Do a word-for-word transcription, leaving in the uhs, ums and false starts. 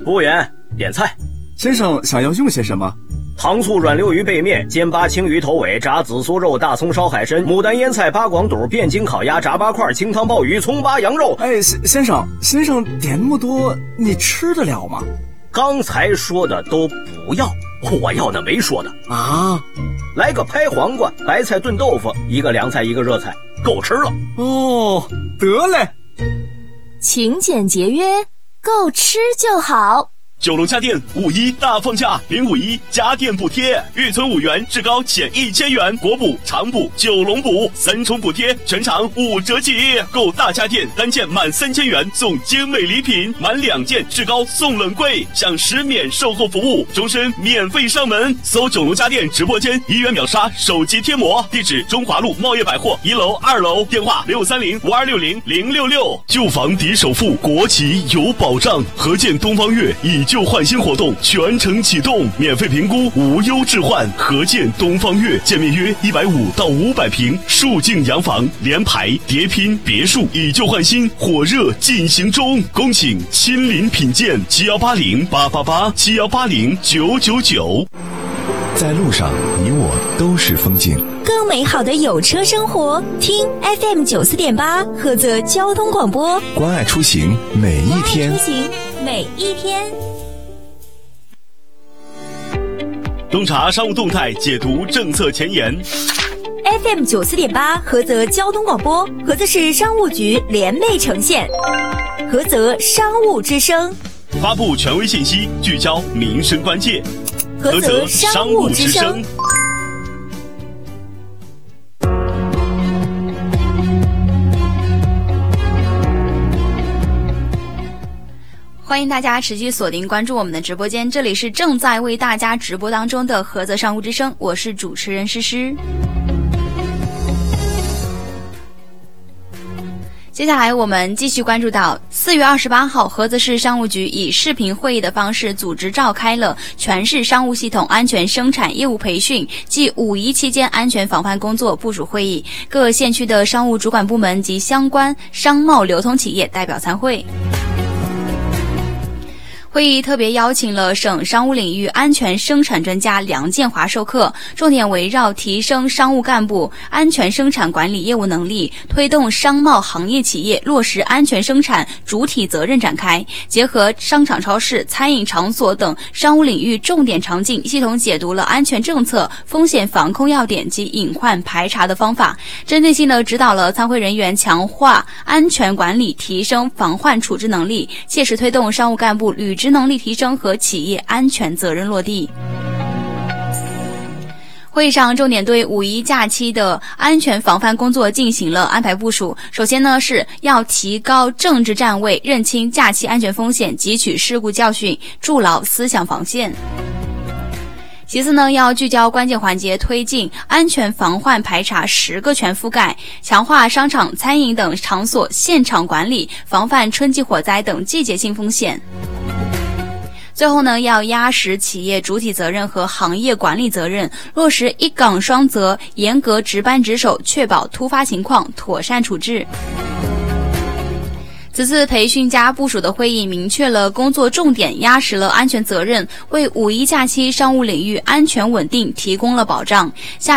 服务员，点菜。 先生想要用些什么？ 糖醋软溜鱼背面、煎八青鱼头尾、炸紫苏肉、大葱烧海参、牡丹腌菜、八广肚、汴京烤鸭、炸八块、清汤鲍鱼、葱八羊肉。 哎，先先生，先生点那么多，你吃得了吗？ 刚才说的都不要，我要的没说的啊。 来个拍黄瓜、白菜炖豆腐，一个凉菜一个热菜，够吃了。 哦，得嘞。 勤俭节约，够吃就好。 九龙家电五一大放价，零五一家电补贴，预存五元，至高减一千元，国补、长补、九龙补三重补贴，全场五折起。购大家电单件满三千元送精美礼品，满两件至高送冷柜，享十免售后服务，终身免费上门。搜九龙家电直播间，一元秒杀手机贴膜，地址中华路茂业百货一楼、二楼，电话六三零五二六零零六六。旧房抵首付，国企有保障。合建东方悦以旧换新活动全程启动，免费评估，无忧置换。合建东方悦，建面约一百五到五百平，数境洋房，联排、叠拼、别墅，以旧换新，火热进行中。恭请亲临品鉴，七幺八零八八八，七幺八零九九九。 在路上，你我都是风景。 更美好的有车生活，听 F M 九四点八，菏泽交通广播， 关爱出行，每一天。 出行每一天。 洞察商务动态，解读政策前沿。 F M 九四点八，菏泽交通广播，菏泽市商务局联袂呈现，菏泽商务之声， 发布权威信息，聚焦民生关切。 菏泽商务之声。 欢迎大家持续锁定关注我们的直播间，这里是正在为大家直播当中的菏泽商务之声，我是主持人诗诗。接下来我们继续关注到四月二十八号，菏泽市商务局以视频会议的方式组织召开了全市商务系统安全生产业务培训暨五一期间安全防范工作部署会议，各县区的商务主管部门及相关商贸流通企业代表参会。会议特别邀请了省商务领域安全生产专家梁建华授课，重点围绕提升商务干部安全生产管理业务能力，推动商贸行业企业落实安全生产主体责任展开，结合商场、超市、餐饮场所等商务领域重点场景，系统解读了安全政策、风险防控要点及隐患排查的方法，针对性地指导了参会人员强化安全管理，提升防患处置能力，切实推动商务干部履职能力提升和企业安全责任落地。会议上重点对五一假期的安全防范工作进行了安排部署。首先呢，是要提高政治站位，认清假期安全风险，汲取事故教训，筑牢思想防线。其次呢，要聚焦关键环节，推进安全防患排查十个全覆盖，强化商场、餐饮等场所现场管理，防范春季火灾等季节性风险。最后呢，要压实企业主体责任和行业管理责任，落实一岗双责，严格值班值守，确保突发情况妥善处置。此次培训加部署的会议明确了工作重点，压实了安全责任，为五一假期商务领域安全稳定提供了保障。下